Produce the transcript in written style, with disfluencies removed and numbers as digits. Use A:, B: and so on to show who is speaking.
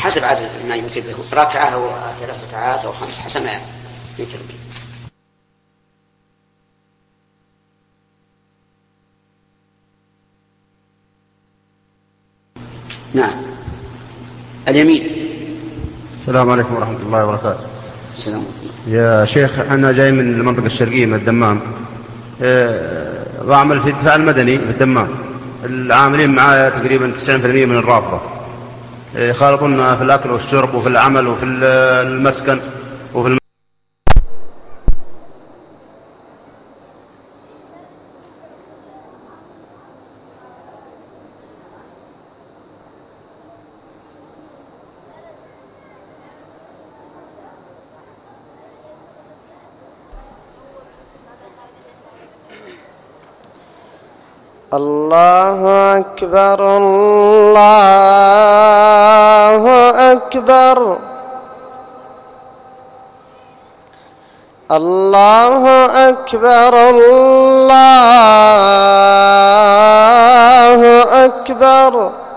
A: حسب عدد ما يوتر له، ركعة أو 3 ركعات أو 5 حسب ما يوتر به. نعم. اليمين.
B: السلام عليكم ورحمة الله وبركاته.
A: السلام.
B: يا شيخ أنا جاي من المنطقة الشرقية من الدمام، وأعمل في الدفاع المدني في الدمام. العاملين معايا تقريبا 90% من الرافضة، يخالطون في الأكل والشرب وفي العمل وفي المسكن وفي
C: الله أكبر الله أكبر الله أكبر الله أكبر.